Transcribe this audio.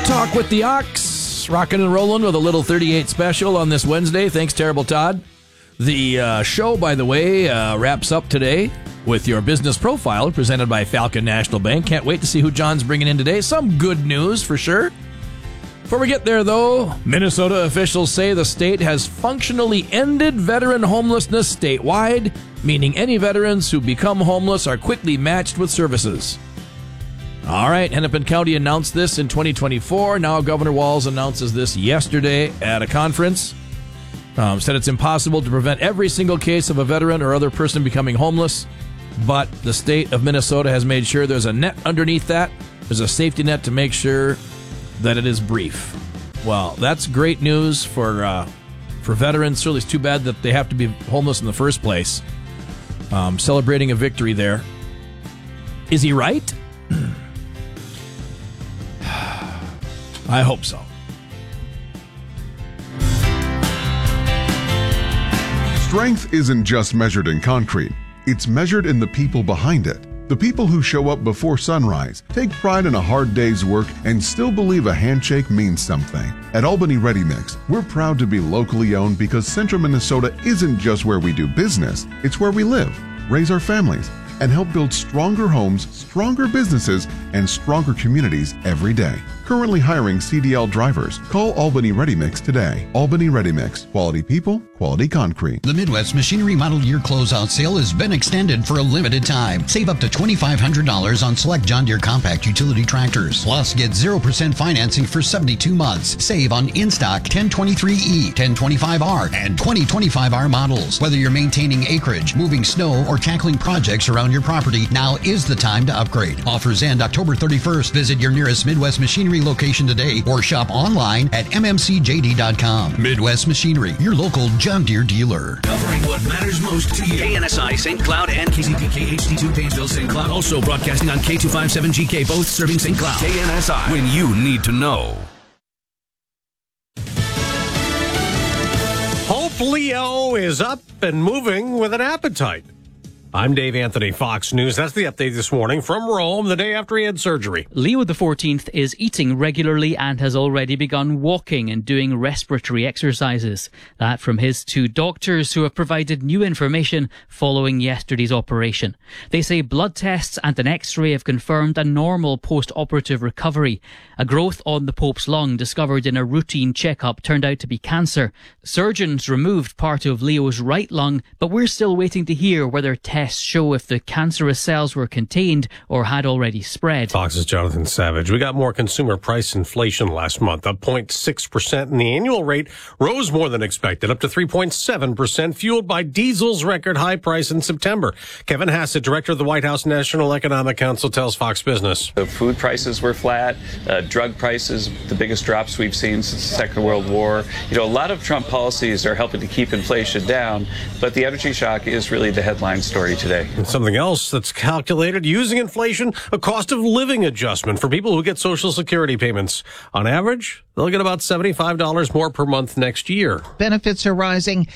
Talk with the Ox, rocking and rolling with a little 38 special on this Wednesday. Thanks, Terrible Todd. The show, by the way, wraps up today with your business profile presented by Falcon National Bank. Can't wait to see who John's bringing in today. Some good news for sure. Before we get there, though, Minnesota officials say the state has functionally ended veteran homelessness statewide, meaning any veterans who become homeless are quickly matched with services. All right, Hennepin County announced this in 2024. Now Governor Walz announces this yesterday at a conference. Said it's impossible to prevent every single case of a veteran or other person becoming homeless, but the state of Minnesota has made sure there's a net underneath that. There's a safety net to make sure that it is brief. Well, that's great news for veterans. Certainly it's too bad that they have to be homeless in the first place. Celebrating a victory there. Is he right? I hope so. Strength isn't just measured in concrete. It's measured in the people behind it. The people who show up before sunrise, take pride in a hard day's work, and still believe a handshake means something. At Albany Ready Mix, we're proud to be locally owned because Central Minnesota isn't just where we do business, it's where we live, raise our families, and help build stronger homes, stronger businesses, and stronger communities every day. Currently hiring CDL drivers. Call Albany Ready Mix today. Albany Ready Mix. Quality people, quality concrete. The Midwest Machinery Model Year Closeout Sale has been extended for a limited time. Save up to $2,500 on select John Deere compact utility tractors. Plus, get 0% financing for 72 months. Save on in-stock 1023E, 1025R, and 2025R models. Whether you're maintaining acreage, moving snow, or tackling projects around your property, now is the time to upgrade. Offers end October 31st. Visit your nearest Midwest Machinery location today or shop online at mmcjd.com. Midwest Machinery, your local John Deere dealer. Covering what matters most to you. KNSI St. Cloud and KCPK HD2 Painesville St. Cloud. Also broadcasting on K257GK, both serving St. Cloud. KNSI, when you need to know. Hope Leo is up and moving with an appetite. I'm Dave Anthony, Fox News. That's the update this morning from Rome, the day after he had surgery. Leo XIV is eating regularly and has already begun walking and doing respiratory exercises. That from his two doctors who have provided new information following yesterday's operation. They say blood tests and an X-ray have confirmed a normal post-operative recovery. A growth on the Pope's lung discovered in a routine checkup turned out to be cancer. Surgeons removed part of Leo's right lung, but we're still waiting to hear whether tests show if the cancerous cells were contained or had already spread. Fox's Jonathan Savage. We got more consumer price inflation last month, up 0.6%, and the annual rate rose more than expected, up to 3.7%, fueled by diesel's record high price in September. Kevin Hassett, director of the White House National Economic Council, tells Fox Business. The food prices were flat, drug prices, the biggest drops we've seen since the Second World War. A lot of Trump policies are helping to keep inflation down, but the energy shock is really the headline story today. And something else that's calculated using inflation, a cost of living adjustment for people who get Social Security payments. On average, they'll get about $75 more per month next year. Benefits are rising.